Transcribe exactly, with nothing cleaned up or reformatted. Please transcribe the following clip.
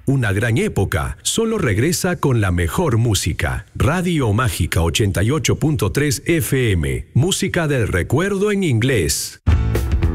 una gran época, solo regresa con la mejor música. Radio Mágica ochenta y ocho punto tres F M. Música del recuerdo en inglés.